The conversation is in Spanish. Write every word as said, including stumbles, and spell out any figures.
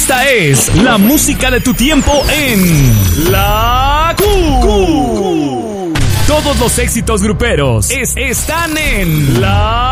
Esta es la música de tu tiempo en La Q. Todos los éxitos gruperos es- están en La